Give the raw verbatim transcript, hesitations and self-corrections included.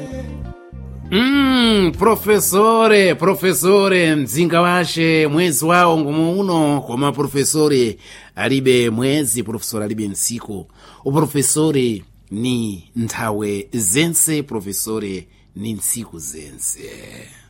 Mm, profesore, profesore, mzinga washe mwezi wao ngumu uno, koma profesore alibe mwezi, profesore alibe msiku. Uprofesore ni nthawe zense, profesore ni ntsiku zense.